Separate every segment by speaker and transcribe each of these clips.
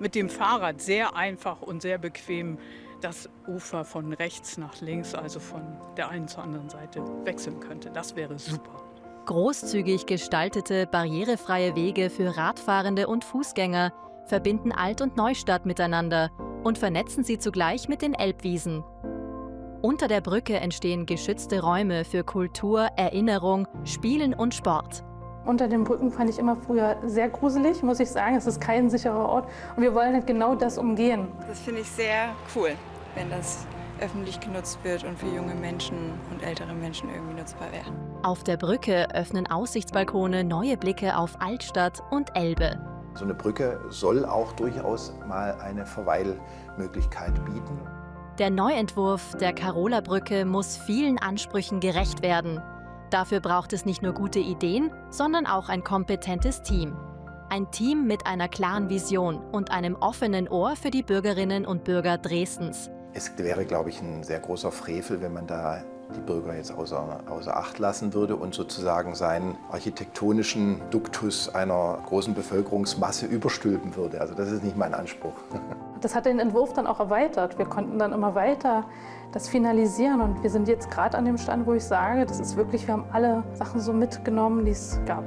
Speaker 1: mit dem Fahrrad sehr einfach und sehr bequem das Ufer von rechts nach links, also von der einen zur anderen Seite, wechseln könnte. Das wäre super.
Speaker 2: Großzügig gestaltete, barrierefreie Wege für Radfahrende und Fußgänger verbinden Alt- und Neustadt miteinander und vernetzen sie zugleich mit den Elbwiesen. Unter der Brücke entstehen geschützte Räume für Kultur, Erinnerung, Spielen und Sport.
Speaker 3: Unter den Brücken fand ich immer früher sehr gruselig, muss ich sagen. Es ist kein sicherer Ort und wir wollen halt genau das umgehen.
Speaker 4: Das finde ich sehr cool, wenn das öffentlich genutzt wird und für junge Menschen und ältere Menschen irgendwie nutzbar wäre.
Speaker 2: Auf der Brücke öffnen Aussichtsbalkone neue Blicke auf Altstadt und Elbe.
Speaker 5: So eine Brücke soll auch durchaus mal eine Verweilmöglichkeit bieten.
Speaker 2: Der Neuentwurf der Karola-Brücke muss vielen Ansprüchen gerecht werden. Dafür braucht es nicht nur gute Ideen, sondern auch ein kompetentes Team. Ein Team mit einer klaren Vision und einem offenen Ohr für die Bürgerinnen und Bürger Dresdens.
Speaker 5: Es wäre, glaube ich, ein sehr großer Frevel, wenn man da die Bürger jetzt außer Acht lassen würde und sozusagen seinen architektonischen Duktus einer großen Bevölkerungsmasse überstülpen würde. Also das ist nicht mein Anspruch.
Speaker 3: Das hat den Entwurf dann auch erweitert. Wir konnten dann immer weiter das finalisieren und wir sind jetzt gerade an dem Stand, wo ich sage, das ist wirklich, wir haben alle Sachen so mitgenommen, die es gab.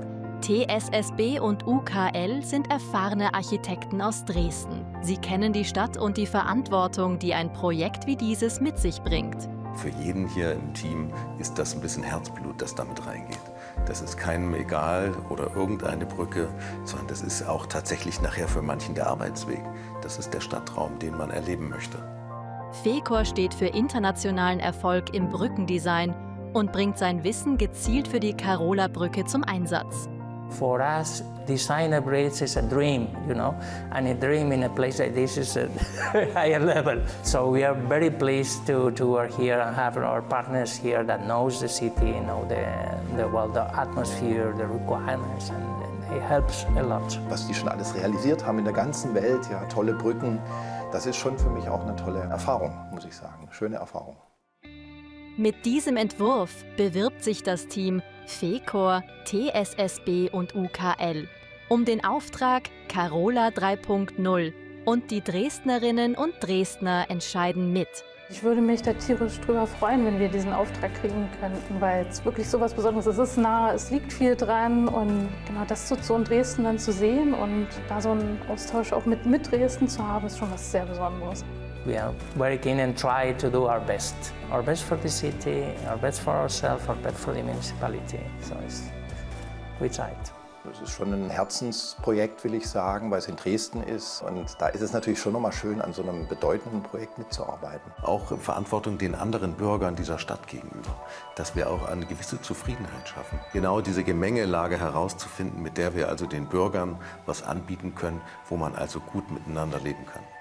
Speaker 2: TSSB und UKL sind erfahrene Architekten aus Dresden. Sie kennen die Stadt und die Verantwortung, die ein Projekt wie dieses mit sich bringt.
Speaker 6: Für jeden hier im Team ist das ein bisschen Herzblut, das damit reingeht. Das ist keinem egal oder irgendeine Brücke, sondern das ist auch tatsächlich nachher für manchen der Arbeitsweg. Das ist der Stadtraum, den man erleben möchte.
Speaker 2: FECOR steht für internationalen Erfolg im Brückendesign und bringt sein Wissen gezielt für die Karola-Brücke zum Einsatz.
Speaker 7: For us, design a bridge is a dream, and a dream in a place like this is a higher level. So we are very pleased to work here and have our partners here that knows the city, know the atmosphere, the requirements, and it helps a lot.
Speaker 5: Was die schon alles realisiert haben in der ganzen Welt, ja, tolle Brücken, das ist schon für mich auch eine tolle Erfahrung, muss ich sagen, schöne Erfahrung.
Speaker 2: Mit diesem Entwurf bewirbt sich das Team FECOR, TSSB und UKL um den Auftrag Karola 3.0 und die Dresdnerinnen und Dresdner entscheiden mit.
Speaker 3: Ich würde mich da tierisch drüber freuen, wenn wir diesen Auftrag kriegen könnten, weil es wirklich so was Besonderes ist. Es ist nah, es liegt viel dran und genau das so in Dresden dann zu sehen und da so einen Austausch auch mit Dresden zu haben, ist schon was sehr Besonderes.
Speaker 7: We are very keen and try to do our best for the city, our best for ourselves, our best for the municipality. So we tried.
Speaker 5: Das ist schon ein Herzensprojekt, will ich sagen, weil es in Dresden ist. Und da ist es natürlich schon nochmal schön, an so einem bedeutenden Projekt mitzuarbeiten.
Speaker 6: Auch Verantwortung den anderen Bürgern dieser Stadt gegenüber, dass wir auch eine gewisse Zufriedenheit schaffen. Genau diese Gemengelage herauszufinden, mit der wir also den Bürgern was anbieten können, wo man also gut miteinander leben kann.